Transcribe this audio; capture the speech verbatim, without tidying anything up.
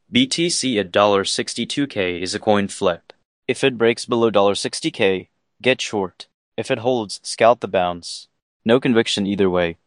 B T C at sixty-two K is a coin flip. If it breaks below sixty K, get short. If it holds, scalp the bounce. No conviction either way.